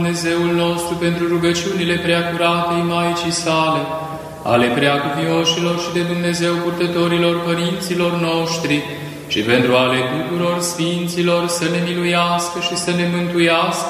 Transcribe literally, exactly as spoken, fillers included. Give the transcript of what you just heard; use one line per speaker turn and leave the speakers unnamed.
Dumnezeul nostru, pentru rugăciunile preacuratei Maicii sale, ale preacuvioșilor și de Dumnezeu purtătorilor părinților noștri, și pentru ale tuturor sfinților, să ne miluiască și să ne mântuiască